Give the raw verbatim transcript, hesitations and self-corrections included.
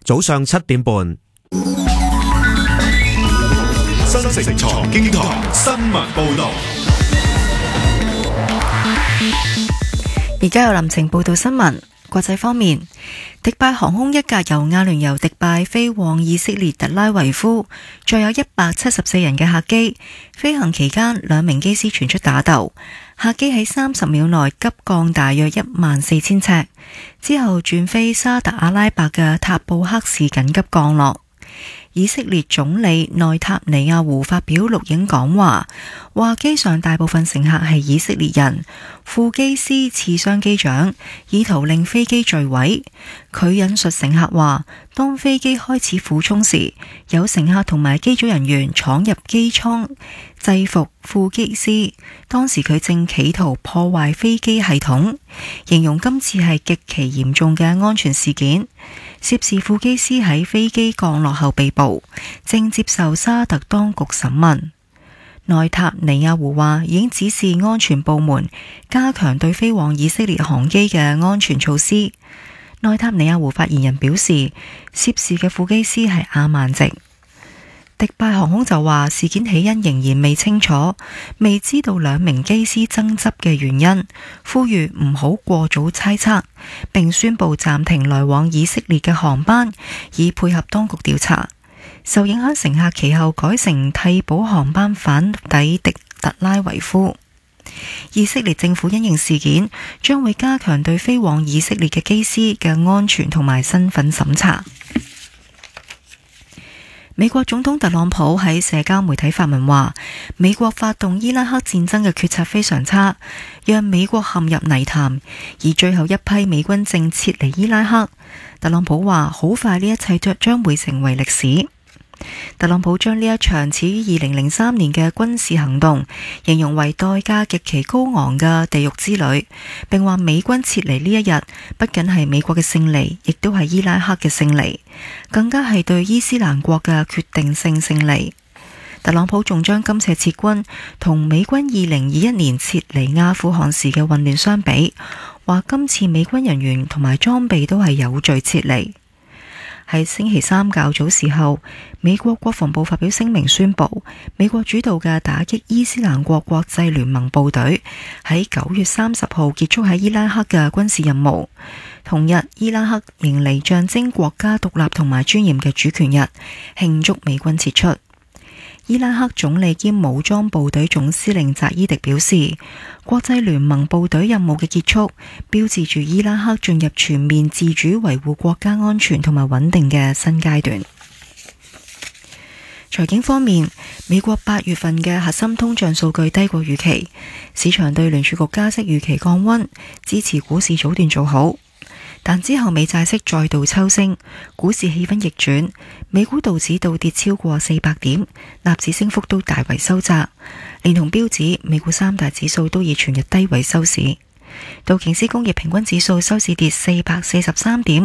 早上七點半。 新城財經台新聞報道。 而家有林晴報道新聞。國際方面，迪拜航空一架由阿聯酋迪拜飛往以色列特拉維夫，載有一百七十四人嘅客機，飛行期間兩名機師傳出打鬥，客機喺三十秒內急降大約一萬四千尺，之後轉飛沙特阿拉伯嘅塔布克市緊急降落。以色列總理內塔尼亞胡發表錄影講話，話機上大部分乘客係以色列人，副機師刺傷機長，意圖令飛機墜毀。佢引述乘客話，當飛機開始俯衝時，有乘客同埋機組人員闖入機艙制服副機師，當時佢正企圖破壞飛機系統，形容今次係極其嚴重嘅安全事件。涉事副機師喺飛機降落後被捕，正接受沙特當局審問。內塔尼亞胡話已經指示安全部門加強對飛往以色列航機嘅安全措施。內塔尼亞胡發言人表示，涉事嘅副機師係阿曼籍。迪拜航空就話事件起因仍然未清楚，未知道兩名機師爭執嘅原因，呼籲唔好過早猜測，並宣布暫停來往以色列嘅航班，以配合當局調查。受影響乘客其後改成替補航班返抵迪特拉維夫。以色列政府因應事件，將會加強對飛往以色列嘅機師嘅安全同埋身份審查。美國總統特朗普喺社交媒體發文話，美國發動伊拉克戰爭嘅決策非常差，讓美國陷入泥潭，而最後一批美軍正撤離伊拉克。特朗普話，好快呢一切將會成為歷史。特朗普將呢一場始於二零零三年嘅軍事行動形容為代價極其高昂嘅地獄之旅，並話美軍撤離呢一日不僅係美國嘅勝利，亦都係伊拉克嘅勝利，更加係對伊斯蘭國嘅決定性勝利。特朗普仲將今次撤軍同美軍二零二一年撤離阿富汗時嘅混亂相比，話今次美軍人員同埋裝備都係有序撤離。喺星期三較早時候，美國國防部發表聲明宣布，美國主導嘅打擊伊斯蘭國國際聯盟部隊喺九月三十號結束喺伊拉克嘅軍事任務。同日，伊拉克迎嚟象徵國家獨立同埋尊嚴嘅主權日，慶祝美軍撤出。伊拉克總理兼武裝部隊總司令扎伊迪表示，國際聯盟部隊任務嘅結束，標誌住伊拉克進入全面自主維護國家安全同埋穩定嘅新階段。財經方面，美國八月份嘅核心通脹數據低過預期，市場對聯儲局加息預期降溫，支持股市早段做好。但之後美債息再度抽升，股市氣氛逆轉，美股道指倒跌超過四百點，納指升幅都大為收窄，連同標指，美股三大指數都以全日低位收市。道瓊斯工業平均指數收市跌四百四十三點，